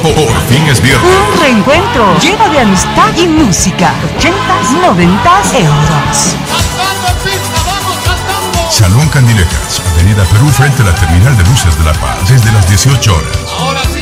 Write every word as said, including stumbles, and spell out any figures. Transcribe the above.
Por fin es viernes. Un reencuentro lleno de amistad y música. Ochentas, noventas, euros. Salón Candilejas, Avenida Perú, frente a la Terminal de Buses de La Paz, desde las dieciocho horas. Ahora